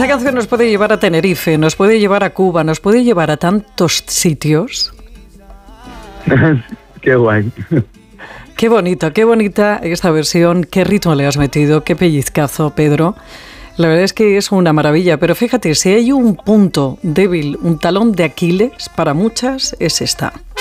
Esa canción nos puede llevar a Tenerife, nos puede llevar a Cuba, nos puede llevar a tantos sitios. Qué guay. Qué bonita esta versión, qué ritmo le has metido, qué pellizcazo, Pedro. La verdad es que es una maravilla, pero fíjate, si hay un punto débil, un talón de Aquiles, para muchas es esta.